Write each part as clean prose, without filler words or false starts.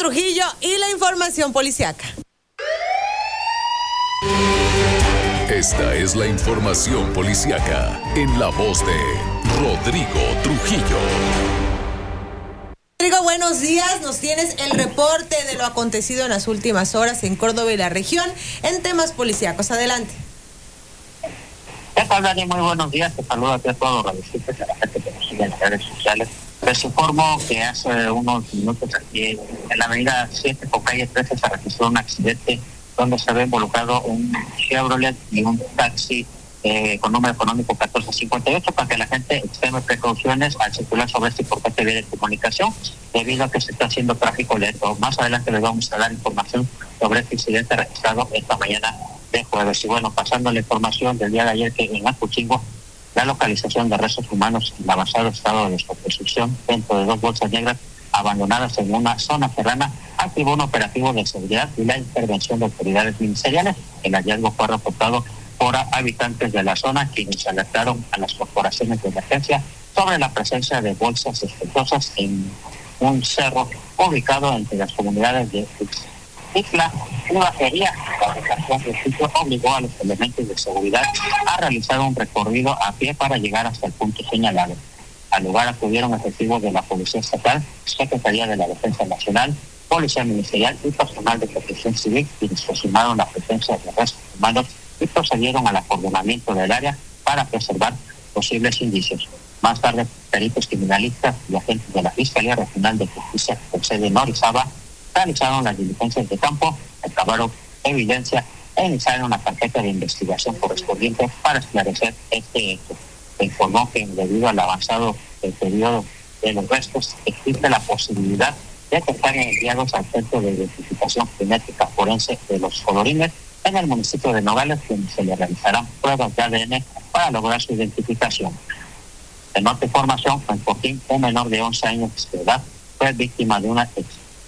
Trujillo y la información policiaca. Esta es la información policiaca en la voz de Rodrigo Trujillo. Rodrigo, buenos días. Nos tienes el reporte de lo acontecido en las últimas horas en Córdoba y la región en temas policíacos. Adelante. ¿Qué tal, Dani? Muy buenos días. Te saludo a todos los radioescuchas, a la gente que nos sigue en las redes sociales. Les informo que hace unos minutos aquí en la avenida 7 con calle 13 se registró un accidente donde se ve involucrado un Chevrolet y un taxi con número económico 1458, para que la gente extreme precauciones al circular sobre este importante vía de comunicación, debido a que se está haciendo tráfico lento. Más adelante les vamos a dar información sobre este incidente registrado esta mañana de jueves. Y bueno, pasando la información del día de ayer, que en Acuchingo, la localización de restos humanos en avanzado estado de descomposición dentro de 2 bolsas negras abandonadas en una zona serrana, activó un operativo de seguridad y la intervención de autoridades ministeriales. El hallazgo fue reportado por habitantes de la zona, quienes alertaron a las corporaciones de emergencia sobre la presencia de bolsas sospechosas en un cerro ubicado entre las comunidades de Ixtla y Bajería. La ubicación del sitio obligó a los elementos de seguridad a realizar un recorrido a pie para llegar hasta el punto señalado. Al lugar acudieron efectivos de la Policía Estatal, Secretaría de la Defensa Nacional, Policía Ministerial y personal de Protección Civil, quienes confirmaron la presencia de restos humanos y procedieron al acordonamiento del área para preservar posibles indicios. Más tarde, peritos criminalistas y agentes de la Fiscalía Regional de Justicia con sede en Orizaba realizaron las diligencias de campo, recabaron evidencia e iniciaron la carpeta de investigación correspondiente para esclarecer este hecho. Se informó que debido al avanzado periodo de los restos existe la posibilidad de que están enviados al Centro de Identificación Genética Forense de los Colorines en el municipio de Nogales, donde se le realizarán pruebas de ADN para lograr su identificación. En otra información, en Coquín, un menor de 11 años de edad fue víctima de una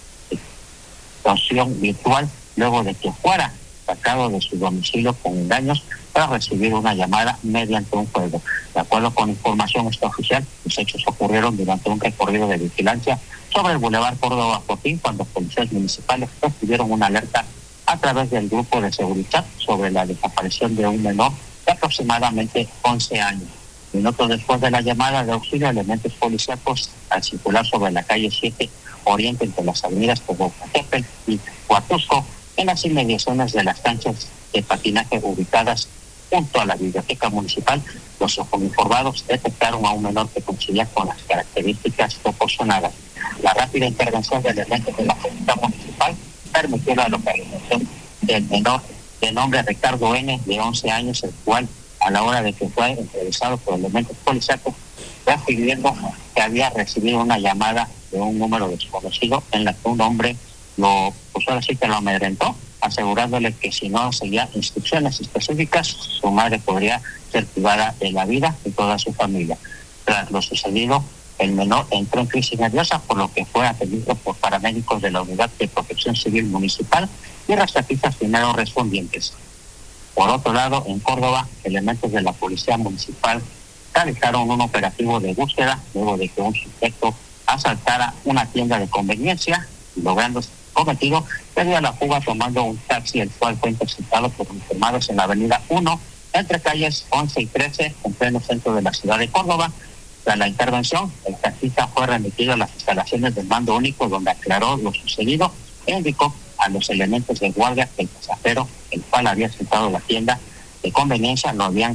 extorsión virtual luego de que fuera sacado de su domicilio con engaños para recibir una llamada mediante un juego. De acuerdo con información extraoficial, los hechos ocurrieron durante un recorrido de vigilancia sobre el Boulevard Córdoba-Coquín, cuando policías municipales recibieron una alerta a través del grupo de seguridad sobre la desaparición de un menor de aproximadamente 11 años. Minutos después de la llamada de auxilio, elementos policíacos al circular sobre la calle 7 Oriente entre las avenidas Popocatépetl y Huatusco, en las inmediaciones de las canchas de patinaje ubicadas junto a la biblioteca municipal, los uniformados detectaron a un menor que coincidía con las características proporcionadas. La rápida intervención de elementos de la policía municipal permitió la localización del menor de nombre Ricardo N., de 11 años, el cual, a la hora de que fue entrevistado por elementos policiacos, refiriendo que había recibido una llamada de un número desconocido en la que un hombre lo amedrentó, asegurándole que si no seguía instrucciones específicas, su madre podría ser privada de la vida y toda su familia. Tras lo sucedido, el menor entró en crisis nerviosa, por lo que fue atendido por paramédicos de la Unidad de Protección Civil Municipal y rescatistas primeros respondientes. Por otro lado, en Córdoba, elementos de la Policía Municipal realizaron un operativo de búsqueda luego de que un sujeto asaltara una tienda de conveniencia, logrando cometido debido a la fuga tomando un taxi, el cual fue interceptado por uniformados en la avenida 1, entre calles 11 y 13, en pleno centro de la ciudad de Córdoba. Tras la intervención, el taxista fue remitido a las instalaciones del mando único, donde aclaró lo sucedido e indicó a los elementos de guardia que el pasajero, el cual había sentado la tienda de conveniencia, lo había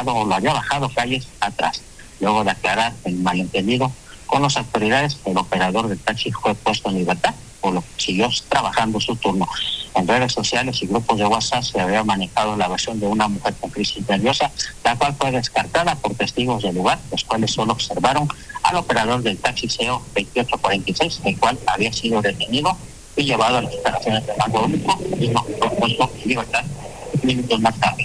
bajado calles atrás. Luego de aclarar el malentendido con las autoridades, el operador del taxi fue puesto en libertad, por lo que siguió trabajando su turno. En redes sociales y grupos de WhatsApp se había manejado la versión de una mujer con crisis nerviosa, la cual fue descartada por testigos del lugar, los cuales solo observaron al operador del taxi CEO 2846, el cual había sido detenido y llevado a las instalaciones del mando único y no fue puesto en libertad minutos más tarde.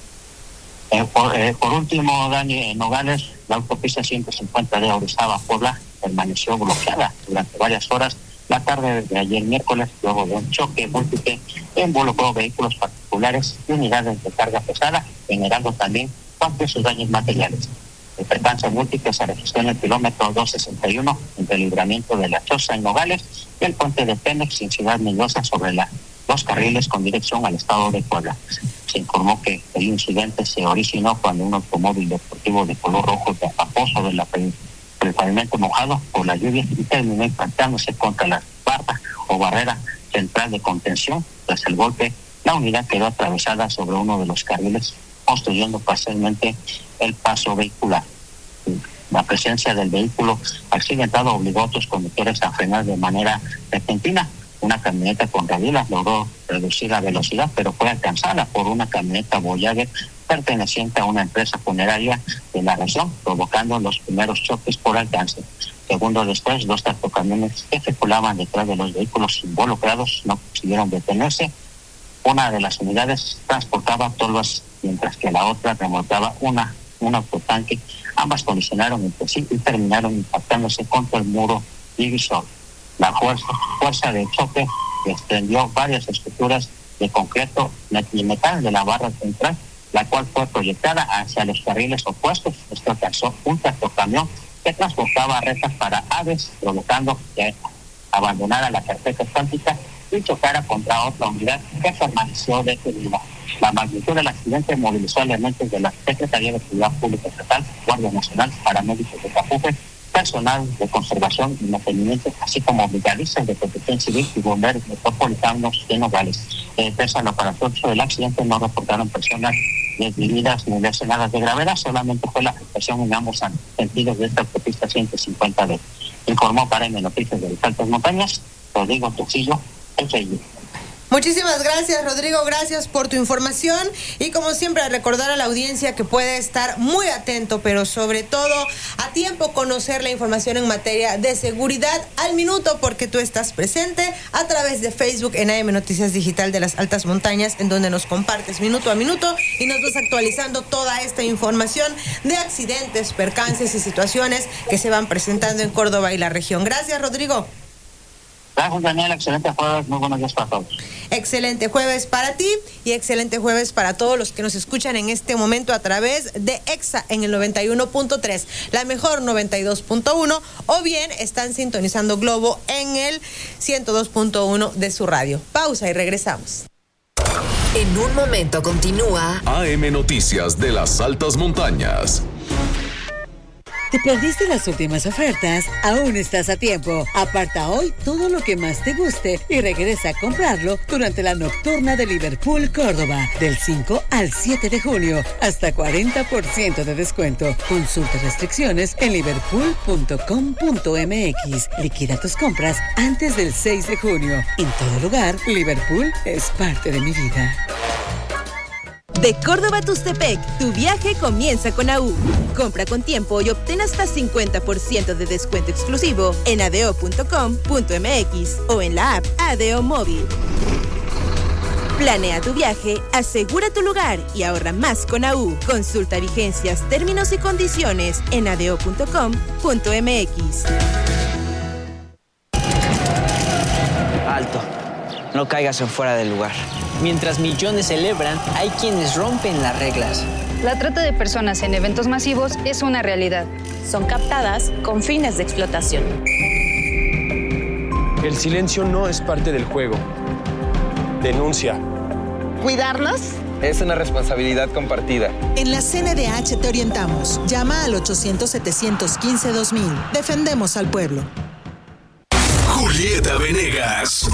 Por último, Dani, en Nogales, la autopista 150 de Orizaba, Puebla, permaneció bloqueada durante varias horas la tarde de ayer miércoles, luego de un choque múltiple que involucró vehículos particulares y unidades de carga pesada, generando también parte de sus daños materiales. El percance múltiple se registró en el kilómetro 261 entre el libramiento de La Choza en Nogales y el puente de Pemex en Ciudad Mendoza sobre los carriles con dirección al estado de Puebla. Se informó que el incidente se originó cuando un automóvil deportivo de color rojo se apagó sobre el pavimento mojado por la lluvia y terminó impactándose contra la barra o barrera central de contención. Tras el golpe, la unidad quedó atravesada sobre uno de los carriles, obstruyendo parcialmente el paso vehicular. La presencia del vehículo accidentado obligó a otros conductores a frenar de manera repentina. Una camioneta con rabilas logró reducir la velocidad, pero fue alcanzada por una camioneta Voyager perteneciente a una empresa funeraria de la región, provocando los primeros choques por alcance. Segundos después, 2 tractocamiones que circulaban detrás de los vehículos involucrados no consiguieron detenerse. Una de las unidades transportaba tolvas, mientras que la otra remolcaba un autotanque. Ambas colisionaron entre sí y terminaron impactándose contra el muro divisor. La fuerza de choque desprendió varias estructuras de concreto y metal de la barra central, la cual fue proyectada hacia los carriles opuestos. Esto alcanzó un tractocamión que transportaba retas para aves, provocando que abandonara la carpeta asfáltica y chocara contra otra unidad que permaneció detenida. La magnitud del accidente movilizó elementos de la Secretaría de Seguridad Pública Estatal, Guardia Nacional, paramédicos de Capuje, personal de conservación y mantenimiento, así como brigadistas de protección civil y bomberos metropolitanos de Nogales. Pese al operatorio del accidente, no reportaron personas desvividas ni lesionadas de gravedad, solamente fue la afectación en ambos sentidos de esta autopista 150D. Informó para M Noticias de las Altas Montañas, Rodrigo Trujillo, el Facebook. Muchísimas gracias, Rodrigo, gracias por tu información y como siempre recordar a la audiencia que puede estar muy atento, pero sobre todo a tiempo conocer la información en materia de seguridad al minuto, porque tú estás presente a través de Facebook en AM Noticias Digital de las Altas Montañas, en donde nos compartes minuto a minuto y nos vas actualizando toda esta información de accidentes, percances y situaciones que se van presentando en Córdoba y la región. Gracias, Rodrigo. Gracias, Daniel. Excelente jueves. Muy buenos días para todos. Excelente jueves para ti y excelente jueves para todos los que nos escuchan en este momento a través de EXA en el 91.3, la mejor 92.1, o bien están sintonizando Globo en el 102.1 de su radio. Pausa y regresamos. En un momento continúa AM Noticias de las Altas Montañas. ¿Te perdiste las últimas ofertas? Aún estás a tiempo. Aparta hoy todo lo que más te guste y regresa a comprarlo durante la nocturna de Liverpool Córdoba, del 5 al 7 de junio. Hasta 40% de descuento. Consulta restricciones en liverpool.com.mx. Liquida tus compras antes del 6 de junio. En todo lugar, Liverpool es parte de mi vida. De Córdoba a Tustepec, tu viaje comienza con AU. Compra con tiempo y obtén hasta 50% de descuento exclusivo en adeo.com.mx o en la app Adeo Móvil. Planea tu viaje, asegura tu lugar y ahorra más con AU. Consulta vigencias, términos y condiciones en adeo.com.mx. Alto, no caigas en fuera del lugar. Mientras millones celebran, hay quienes rompen las reglas. La trata de personas en eventos masivos es una realidad. Son captadas con fines de explotación. El silencio no es parte del juego. Denuncia. ¿Cuidarnos? Es una responsabilidad compartida. En la CNDH te orientamos. Llama al 800-715-2000. Defendemos al pueblo. Julieta Venegas.